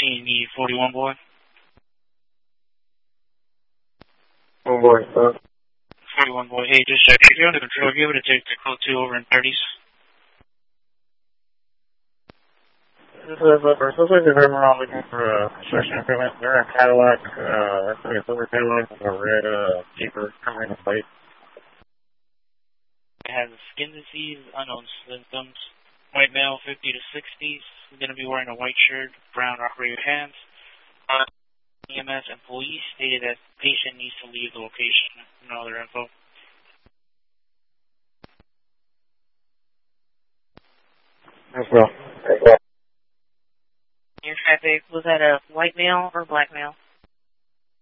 13, the 41 boy. Oh boy, 41 boy, hey, just check. If you're under control, if you're able to take the code 2 over in 30s. This is if we're all looking for construction equipment. They're a Cadillac, it's like a silver Cadillac with a red Jeeper coming in plate. It has skin disease, unknown symptoms. White male, 50 to 60s. He's going to be wearing a white shirt, brown operator hands. EMS employee stated that patient needs to leave the location. No other info. As well. Your traffic, was that a white male or black male?